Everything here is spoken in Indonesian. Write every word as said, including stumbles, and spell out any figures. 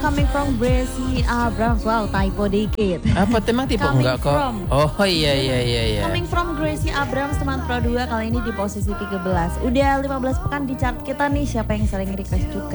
Coming from Gracie Abrams. Wow, typo dikit. Apa temang tipe Coming enggak kok? from. Oh iya iya iya iya. Coming from Gracie Abrams, teman Pro dua kali ini di posisi tiga belas. Udah lima belas pekan di chart kita nih, siapa yang sering request juga?